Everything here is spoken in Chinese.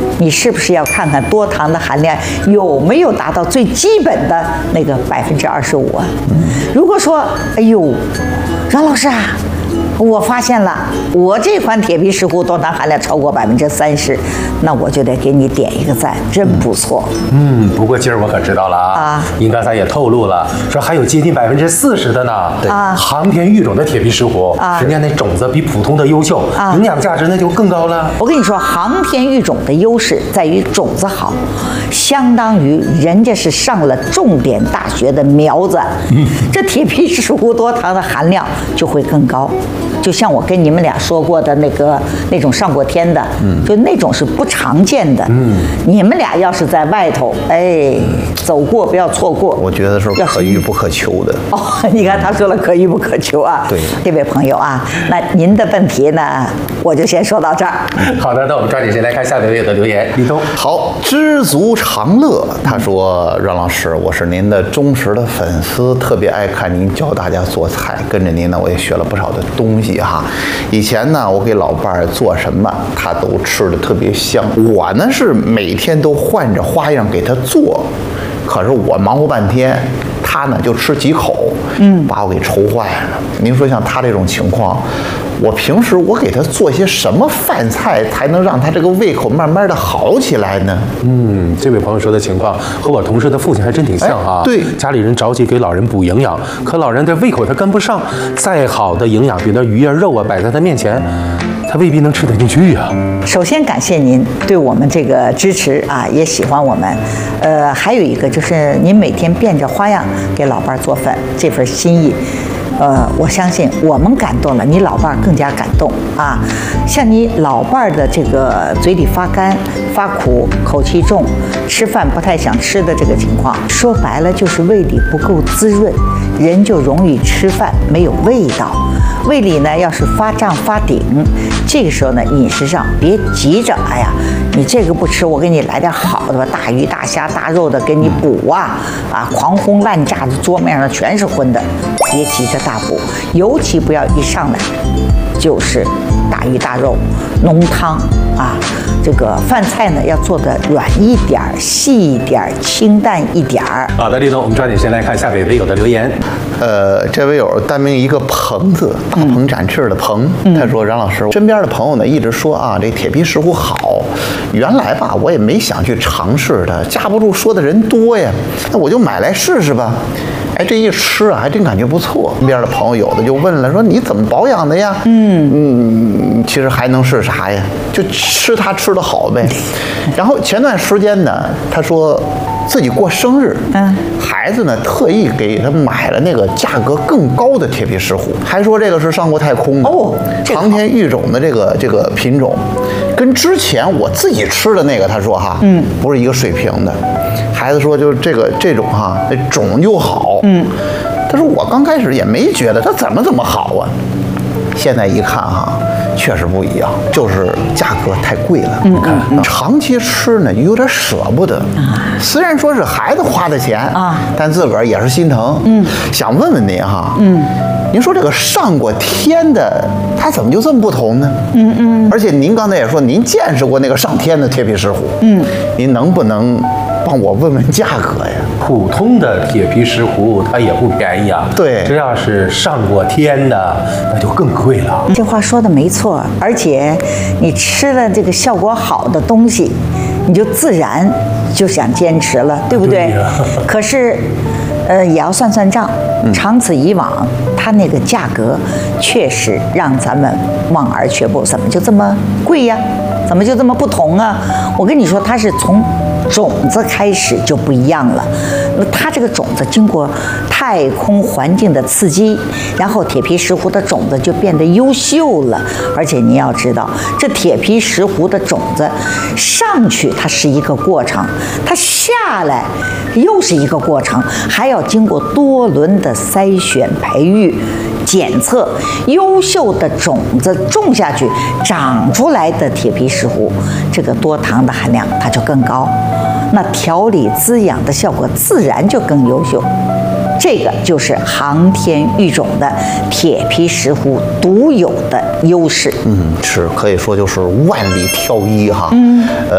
你是不是要看看多糖的含量有没有达到最基本的那个25%啊？如果说，哎呦，阮老师啊，我发现了，我这款铁皮石斛多糖含量超过30%，那我就得给你点一个赞，真不错。 不过今儿我可知道了啊，您刚才也透露了，说还有接近40%的呢。 对啊， 航天育种的铁皮石斛，人家那种子比普通的优秀，营养价值那就更高了。 我跟你说，航天育种的优势在于种子好，相当于人家是上了重点大学的苗子，这铁皮石斛多糖的含量就会更高。就像我跟你们俩说过的那种上过天的，就那种是不常见的。你们俩要是在外头，哎，走过不要错过。 我觉得是可遇不可求的。 哦，你看他说了可遇不可求啊。 对， 这位朋友啊，那您的问题呢，我就先说到这儿。 好的，那我们抓紧时间来看下面有的留言。立冬， 好，知足常乐。他说：“阮老师，我是您的忠实的粉丝，特别爱看您教大家做菜，跟着您呢，我也学了不少的东西哈。以前呢，我给老伴儿做什么，他都吃的特别香。我呢是每天都换着花样给他做，可是我忙活半天，他呢就吃几口，把我给愁坏了。您说像他这种情况，我平时我给他做些什么饭菜，才能让他这个胃口慢慢的好起来呢？ 这位朋友说的情况和我同事的父亲还真挺像啊。 对， 家里人着急给老人补营养，可老人的胃口他跟不上，再好的营养，比如鱼啊肉啊摆在他面前，他未必能吃得进去啊。 首先感谢您对我们这个支持啊，也喜欢我们。还有一个就是您每天变着花样给老伴儿做饭，这份心意。我相信我们感动了，你老伴儿更加感动啊！像你老伴儿的这个嘴里发干、发苦、口气重、吃饭不太想吃的这个情况，说白了就是胃里不够滋润，人就容易吃饭没有味道。胃里呢要是发胀发顶，这个时候呢饮食上别急着，哎呀，你这个不吃，我给你来点好的吧，大鱼大虾大肉的给你补啊，狂轰滥炸的桌面上全是荤的，别急着大补，尤其不要一上来就是大鱼大肉、浓汤啊。这个饭菜呢要做的软一点、细一点、清淡一点。 好的，立冬，我们抓紧时间来看下位微友的留言。 这位友单名一个鹏字，大鹏展翅的鹏。他说：“阮老师，身边的朋友呢一直说啊，这铁皮石斛好。原来吧，我也没想去尝试它，架不住说的人多呀，那我就买来试试吧。哎，这一吃啊，还真感觉不错。身边的朋友有的就问了，说你怎么保养的呀？其实还能是啥呀？就吃它吃得好呗。然后前段时间呢，他说自己过生日，孩子呢特意给他买了那个价格更高的铁皮石斛，还说这个是上过太空的航天育种的这个品种，跟之前我自己吃的那个，他说哈，不是一个水平的。孩子说就是这种哈，种就好，他说我刚开始也没觉得它怎么好啊，现在一看哈。确实不一样，就是价格太贵了。你看，长期吃呢，有点舍不得。虽然说是孩子花的钱啊，但自个儿也是心疼。想问问您哈，您说这个上过天的，它怎么就这么不同呢？而且您刚才也说您见识过那个上天的铁皮石斛，您能不能帮我问问价格呀？ 普通的铁皮石斛它也不便宜啊。 对， 这要是上过天的，那就更贵了。 这话说的没错，而且你吃了这个效果好的东西，你就自然就想坚持了，对不对？可是，也要算算账。长此以往，它那个价格确实让咱们望而却步。怎么就这么贵呀？怎么就这么不同啊？我跟你说，它是从种子开始就不一样了。那它这个种子经过太空环境的刺激，然后铁皮石斛的种子就变得优秀了。而且你要知道，这铁皮石斛的种子上去它是一个过程，它下来又是一个过程，还要经过多轮的筛选、培育、检测，优秀的种子种下去，长出来的铁皮石斛，这个多糖的含量它就更高，那调理滋养的效果自然就更优秀。这个就是航天育种的铁皮石斛独有的优势。 是可以说就是万里挑一哈。